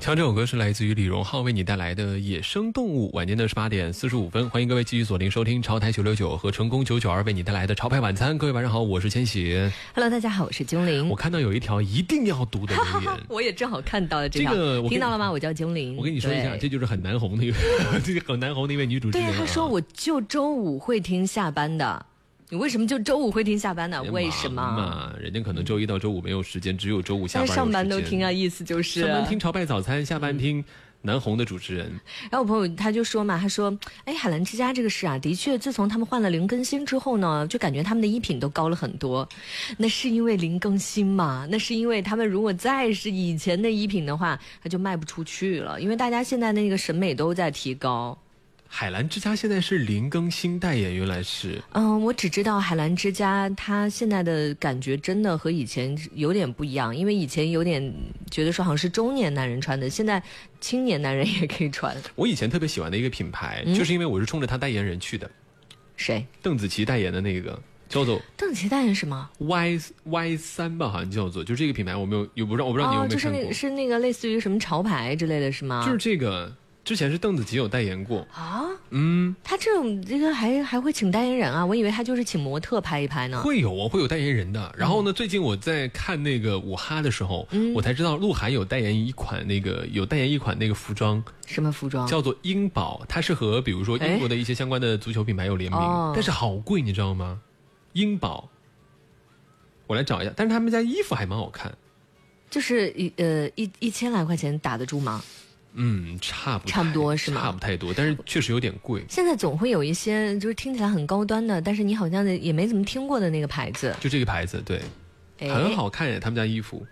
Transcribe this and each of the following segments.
像这首歌是来自于李荣浩为你带来的《野生动物》。晚间的18点45分，欢迎各位继续锁定收听潮台969和成功992为你带来的潮派晚餐。各位晚上好，我是千玺。 Hello， 大家好，我是精灵。 我看到有一条一定要读的留言， 我也正好看到了这条，听到了吗？我叫精灵。 我跟你说一下，这就是很难红的一位，这个很难红的一位女主持人。 对，她说我就周五会听下班的。你为什么就周五会听下班呢？为什么嘛？人家可能周一到周五没有时间，只有周五下班有时间。 上班都听啊，意思就是上班听潮派早餐，下班听南红的主持人。 然后我朋友他就说嘛，他说，海澜之家这个事啊，的确自从他们换了零更新之后呢，就感觉他们的衣品都高了很多。那是因为零更新嘛？那是因为他们如果再是以前的衣品的话，他就卖不出去了，因为大家现在那个审美都在提高。 海澜之家现在是零更新代言，原来是。 我只知道海澜之家它现在的感觉真的和以前有点不一样，因为以前有点觉得说好像是中年男人穿的，现在青年男人也可以穿。我以前特别喜欢的一个品牌，就是因为我是冲着他代言人去的。 谁？ 邓紫棋代言的那个叫做邓紫棋代言什么 Y3吧，好像叫做，就这个品牌我不知道你有没有看过。 就是是那个类似于什么潮牌之类的是吗？ 就是这个。之前是邓紫棋有代言过啊，他这个还会请代言人啊？我以为他就是请模特拍一拍呢。 会有代言人的。然后呢，最近我在看那个五哈的时候，我才知道鹿晗有代言一款那个服装。 什么服装？ 叫做英宝，它是和比如说英国的一些相关的足球品牌有联名，但是好贵，你知道吗？英宝，我来找一下，但是他们家衣服还蛮好看。 就是1000来块钱打得住吗？ 差不多是吗？ 差不太多，但是确实有点贵。 现在总会有一些就是听起来很高端的，但是你好像也没怎么听过的那个牌子。 就这个牌子，对，很好看耶，他们家衣服。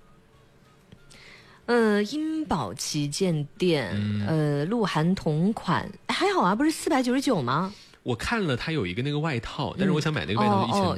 英宝旗舰店，鹿晗同款，还好啊，不是499吗？ 我看了它有一个那个外套，但是我想买那个外套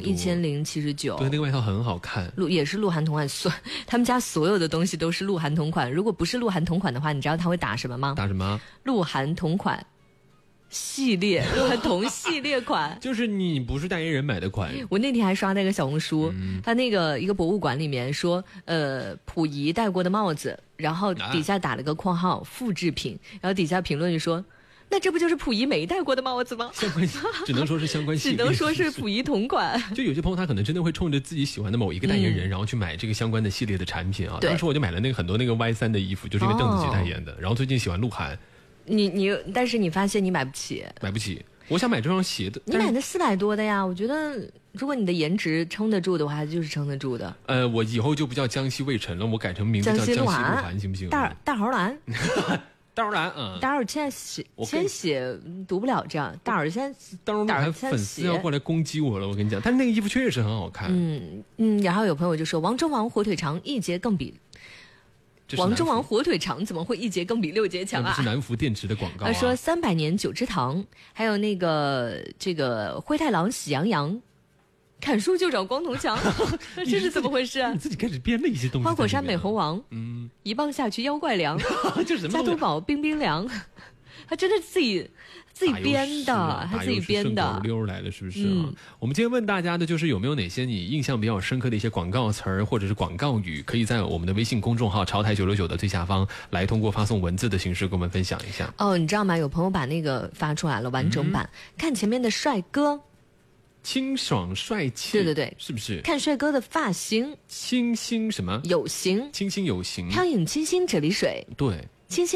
1079。 对，那个外套很好看， 也是鹿晗同款，他们家所有的东西都是鹿晗同款。如果不是鹿晗同款的话，你知道他会打什么吗？ 打什么？ 鹿晗同款系列，鹿晗同系列款， 就是你不是代言人买的款。 我那天还刷那个小红书，他那个一个博物馆里面说，溥仪戴过的帽子，然后底下打了个括号复制品，然后底下评论就说。那这不就是溥仪没戴过的帽子吗？ 相关只能说是相关系列， 只能说是溥仪同款。 就有些朋友他可能真的会冲着自己喜欢的某一个代言人，然后去买这个相关的系列的产品啊。当时我就买了很多那个 Y3的衣服，就是因为邓紫棋代言的。然后最近喜欢鹿晗， 但是你发现你买不起。 我想买这双鞋的， 你买的400多的呀？我觉得如果你的颜值撑得住的话，就是撑得住的。 我以后就不叫江西魏晨了，我改成名字叫江西鹿晗，行不行？ 大猴兰。 大耳兰， 大耳现在千玺读不了这样。大耳现在， 大耳粉丝要过来攻击我了，我跟你讲，但是那个衣服确实很好看。 然后有朋友就说，王中王火腿肠一节更比。王中王火腿肠怎么会一节更比6节强啊？ 那不是南孚电池的广告啊。 他说300年九芝堂，还有那个这个灰太狼喜羊羊。砍树就找光头强，这是怎么回事啊？ 你自己开始编了一些东西。 花果山美猴王，一棒下去妖怪凉， 这是什么？ 加多宝冰冰凉，他真的自己编的，他自己编的。 溜来了是不是啊？我们今天问大家的就是有没有哪些你印象比较深刻的一些广告词儿或者是广告语，可以在我们的微信公众号潮台969的最下方来通过发送文字的形式跟我们分享一下。 你知道吗？有朋友把那个发出来了完整版，看前面的帅哥。 清爽帅气， 对， 是不是？ 看帅哥的发型， 清新什么？ 有型， 清新有型， 飘影清新啫喱水， 对， 清新。